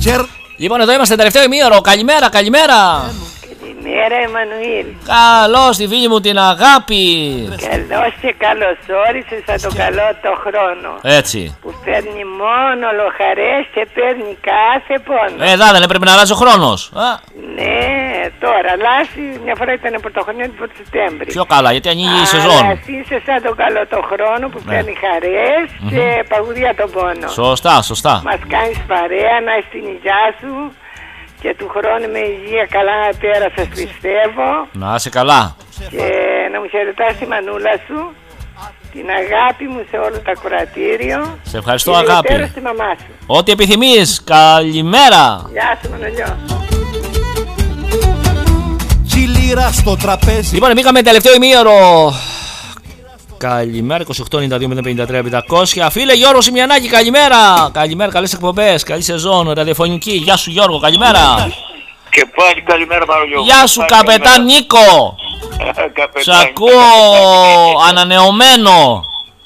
Φίσερ. Λοιπόν, εδώ είμαστε τελευταίο ημίωρο. Καλημέρα, καλημέρα. Καλημέρα, Εμμανουήλ. Καλώς τη φίλη μου την αγάπη. Καλώς και καλώς όρισες από τον καλό το χρόνο. Έτσι. Που παίρνει μόνο λοχαρές και παίρνει κάθε πόνο. Εδώ δεν έπρεπε να αλλάζει ο χρόνος. Ναι, τώρα αλλάζει. Μια φορά ήταν πρωτοχρονιά του Σεπτέμβρη. Πιο καλά, γιατί ανοίγει η σεζόν. Αλλά εσύ είσαι σαν τον καλό το χρόνο που παίρνει χαρές και παγουδία τον πόνο. Σωστά, σωστά. Μας κάνεις παρέα, να είσαι στην υγειά σου. Και του χρόνου με υγεία καλά να πέρασες, πιστεύω. Να είσαι καλά. Και να μου χαιρετάς τη μανούλα σου, την αγάπη μου σε όλο το ακροατήριο. Σε ευχαριστώ, και αγάπη. Και στη μαμά σου. Ό,τι επιθυμείς. Καλημέρα. Γεια σου, Μανολιό. Τσιλίρα στο τραπέζι. Λοιπόν, μπήκαμε τελευταίο ημίωρο. Καλημέρα, 28-92-053-500. Φίλε Γιώργο Σιμιανάκη, καλημέρα. Καλημέρα, καλές εκπομπές, καλή σεζόν, ραδιοφωνική. Γεια σου Γιώργο, καλημέρα. Και πάλι καλημέρα Μαρολιό. Γεια σου καπετάν Νίκο. Σ' ακούω ανανεωμένο.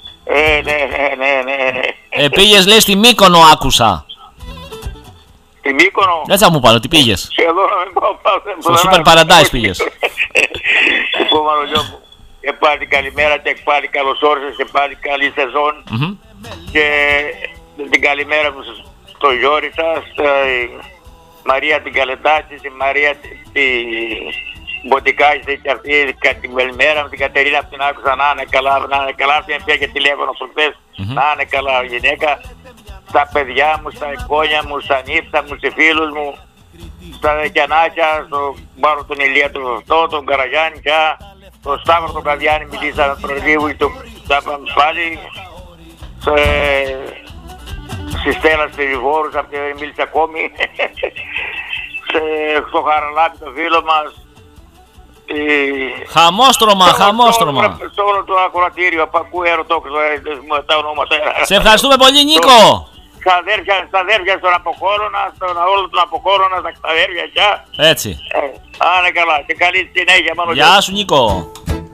Ναι. Πήγες λέει στη Μύκονο, άκουσα. Στη Μύκονο. Δεν θα μου πάρω, τι πήγες. Εδώ να μην πάω. Στο Super Paradise πήγες. Λοιπόν Μαρολιό μου, και πάλι καλημέρα και πάλι καλώς όρισες και πάλι καλή σεζόν. Και την καλημέρα μου στο Γιώρη σας, Μαρία την Καλετάκη, τη Μαρία την Μποτικάκη και αυτή την καλημέρα μου, την Κατερίνα που την άκουσα να είναι καλά, αυτή πια και τηλέφωνο προχθές, να είναι καλά γυναίκα, στα παιδιά μου, στα εγγόνια μου, στα νύφτα μου, στους φίλους μου, στα Δεκιανάκια, στον Μπάρο τον Ηλία του Βευτό, τον Καραγιάννη πια, τον Σταύρο τον Καδιάννη, μιλήσαμε τον Ρεβίβου και τον πάλι, στη Στέλλα στη Λιβόρους, αυτή δεν μίλησε ακόμη, στο Χαραλάπι το φίλο μας. Χαμόστρωμα. Σε όλο το ακροατήριο, πακού ερωτόξο, τα ονόματα. Σε ευχαριστούμε πολύ Νίκο. Στα αδέρφια στον Αποχώρωνα, όλο τον Αποχώρωνα, στα αδέρφια πια. Έτσι. Άνε καλά και καλή συνέχεια. Γεια σου Νίκο.